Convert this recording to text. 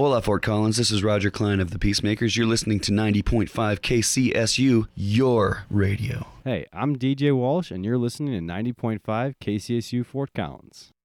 Hola, Fort Collins. This is Roger Klein of the Peacemakers. You're listening to 90.5 KCSU, your radio. Hey, I'm DJ Walsh, and you're listening to 90.5 KCSU Fort Collins.